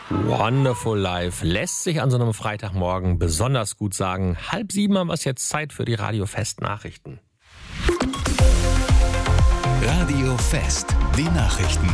Wonderful Life lässt sich an so einem Freitagmorgen besonders gut sagen. 6:30 haben wir es jetzt Zeit für die Radio Fest Nachrichten. Radio Fest, die Nachrichten.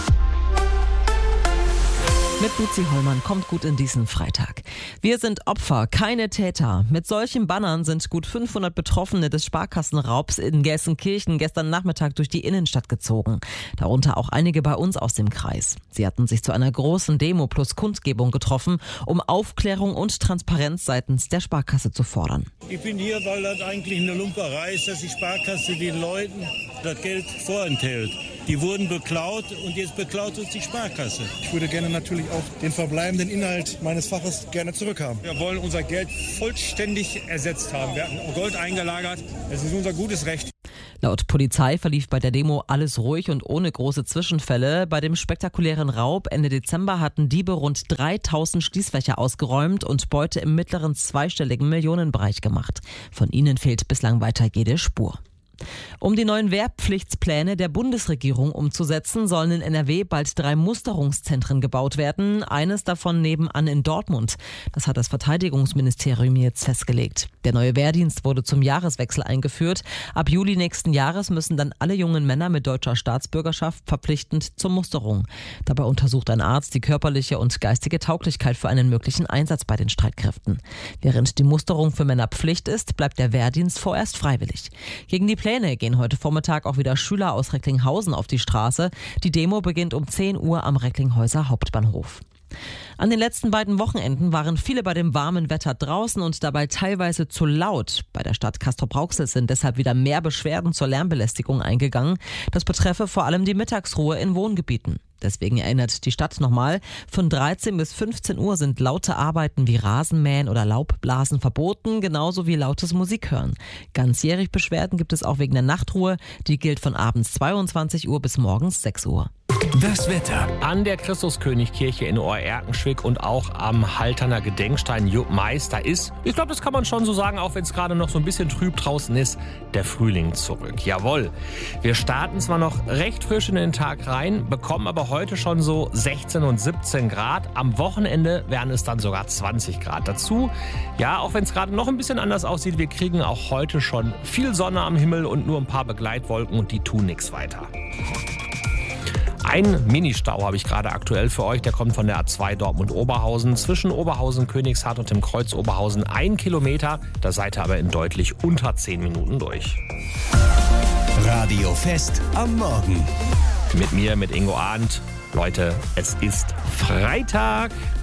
Mit Luzi Hollmann kommt gut in diesen Freitag. Wir sind Opfer, keine Täter. Mit solchen Bannern sind gut 500 Betroffene des Sparkassenraubs in Gelsenkirchen gestern Nachmittag durch die Innenstadt gezogen. Darunter auch einige bei uns aus dem Kreis. Sie hatten sich zu einer großen Demo plus Kundgebung getroffen, um Aufklärung und Transparenz seitens der Sparkasse zu fordern. Ich bin hier, weil das eigentlich eine Lumperei ist, dass die Sparkasse den Leuten das Geld vorenthält. Die wurden beklaut und jetzt beklaut uns die Sparkasse. Ich würde gerne natürlich auch den verbleibenden Inhalt meines Faches gerne zurückhaben. Wir wollen unser Geld vollständig ersetzt haben. Wir hatten Gold eingelagert. Es ist unser gutes Recht. Laut Polizei verlief bei der Demo alles ruhig und ohne große Zwischenfälle. Bei dem spektakulären Raub Ende Dezember hatten Diebe rund 3000 Schließfächer ausgeräumt und Beute im mittleren zweistelligen Millionenbereich gemacht. Von ihnen fehlt bislang weiter jede Spur. Um die neuen Wehrpflichtspläne der Bundesregierung umzusetzen, sollen in NRW bald 3 Musterungszentren gebaut werden. Eines davon nebenan in Dortmund. Das hat das Verteidigungsministerium jetzt festgelegt. Der neue Wehrdienst wurde zum Jahreswechsel eingeführt. Ab Juli nächsten Jahres müssen dann alle jungen Männer mit deutscher Staatsbürgerschaft verpflichtend zur Musterung. Dabei untersucht ein Arzt die körperliche und geistige Tauglichkeit für einen möglichen Einsatz bei den Streitkräften. Während die Musterung für Männer Pflicht ist, bleibt der Wehrdienst vorerst freiwillig. Gegen die Pläne gehen heute Vormittag auch wieder Schüler aus Recklinghausen auf die Straße. Die Demo beginnt um 10 Uhr am Recklinghäuser Hauptbahnhof. An den letzten beiden Wochenenden waren viele bei dem warmen Wetter draußen und dabei teilweise zu laut. Bei der Stadt Castrop-Rauxel sind deshalb wieder mehr Beschwerden zur Lärmbelästigung eingegangen. Das betreffe vor allem die Mittagsruhe in Wohngebieten. Deswegen erinnert die Stadt nochmal, von 13 bis 15 Uhr sind laute Arbeiten wie Rasenmähen oder Laubblasen verboten, genauso wie lautes Musik hören. Ganzjährig Beschwerden gibt es auch wegen der Nachtruhe. Die gilt von abends 22 Uhr bis morgens 6 Uhr. Das Wetter. An der Christuskönigkirche in Ohr-Erkenschwick und auch am Halterner Gedenkstein Jupp Meister ist, ich glaube, das kann man schon so sagen, auch wenn es gerade noch so ein bisschen trüb draußen ist, der Frühling zurück. Jawohl, wir starten zwar noch recht frisch in den Tag rein, bekommen aber heute schon so 16 und 17 Grad. Am Wochenende werden es dann sogar 20 Grad dazu. Ja, auch wenn es gerade noch ein bisschen anders aussieht, wir kriegen auch heute schon viel Sonne am Himmel und nur ein paar Begleitwolken und die tun nichts weiter. Ein Ministau habe ich gerade aktuell für euch, der kommt von der A2 Dortmund-Oberhausen. Zwischen Oberhausen, Königshardt und dem Kreuz Oberhausen 1 Kilometer. Da seid ihr aber in deutlich unter 10 Minuten durch. Radio Fest am Morgen. Mit mir, mit Ingo Arndt. Leute, es ist Freitag.